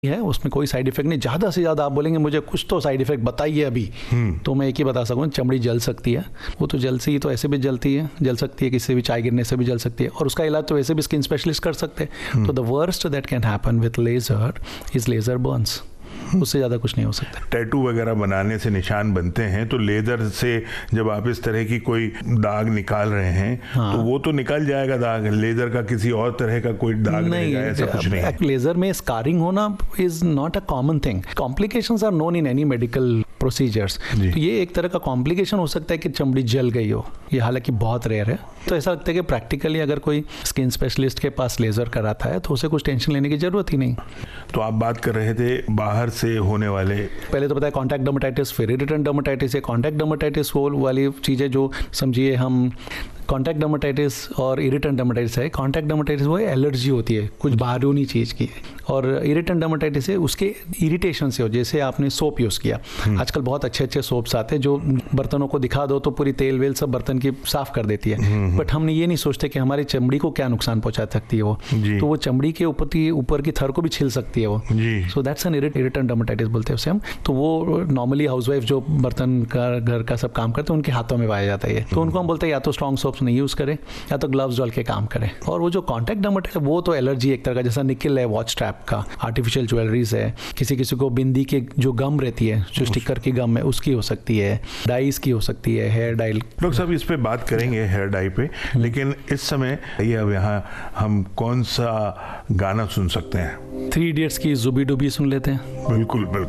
है, उसमें कोई साइड इफेक्ट नहीं। ज़्यादा से ज़्यादा आप बोलेंगे मुझे कुछ तो साइड इफेक्ट बताइए अभी, तो मैं एक ही बता सकूँ, चमड़ी जल सकती है। वो तो जल से ही तो ऐसे भी जलती है, जल सकती है, किसी भी चाय गिरने से भी जल सकती है, और उसका इलाज तो वैसे भी स्किन स्पेशलिस्ट कर सकते हैं। तो the worst that can happen with laser is laser Burns, उससे ज़्यादा कुछ नहीं हो सकता। टैटू वगैरह बनाने से निशान बनते हैं, तो लेजर से जब आप इस तरह की कोई दाग निकाल रहे हैं, हाँ, तो वो तो निकल जाएगा दाग, लेजर का किसी और तरह का कोई दाग नहीं, ऐसा कुछ नहीं है। लेजर में स्कारिंग होना is not a common thing. Complications are known in any medical procedures. तो ये एक तरह का कॉम्प्लिकेशन हो सकता है कि चमड़ी जल गई हो, ये हालांकि बहुत रेयर है। तो ऐसा लगता है कि प्रैक्टिकली अगर कोई स्किन स्पेशलिस्ट के पास लेजर कराता है तो उसे कुछ टेंशन लेने की जरूरत ही नहीं। तो आप बात कर रहे थे बाहर से होने वाले, पहले तो बताया कॉन्टैक्ट डर्मेटाइटिस, फिर इरिटेंट डर्मेटाइटिस। ये कॉन्टैक्ट डर्मेटाइटिस वो वाली चीज़ें जो समझिए हम कॉन्टैक्ट डर्मेटाइटिस और इरिटेंट डर्मेटाइटिस है। कॉन्टैक्ट डर्मेटाइटिस वो एलर्जी होती है कुछ बाहरी चीज़ की, और इरिटेंट डर्मेटाइटिस है उसके इरिटेशन से हो, जैसे आपने सोप यूज़ किया। आजकल बहुत अच्छे अच्छे सोप्स आते हैं जो बर्तनों को दिखा दो तो पूरी तेल वेल सब बर्तन की साफ कर देती है, बट हमने ये नहीं सोचते कि हमारी चमड़ी को क्या नुकसान पहुंचा सकती है वो। तो वो चमड़ी के ऊपर की थर को भी छिल सकती है वो। So that's an irritant dermatitis बोलते हैं उसे हम। तो वो नॉर्मली हाउसवाइफ जो बर्तन का घर का सब काम करते हैं उनके हाथों में पाया जाता है। तो उनको हम बोलते हैं या तो स्ट्रॉन्ग सोप्स नहीं यूज़ करें या तो ग्लव्स डाल के काम करें। और वो जो कॉन्टैक्ट डर्मेटाइटिस वो तो एलर्जी एक तरह का, जैसा निकल है वॉच स्ट्रैप का, आर्टिफिशियल ज्वेलरीज है, किसी किसी को बिंदी के जो गम रहती है, जो स्टिकर की गम है, उसकी हो सकती है, डाइस की हो सकती है, हेयर डाई। डॉक्टर साहब इस पे बात करेंगे हेयर डाई पे, लेकिन इस समय ये अब यहाँ हम कौन सा गाना सुन सकते हैं? 3 इडियट्स की जुबी डुबी सुन लेते हैं। बिल्कुल बिल्कुल।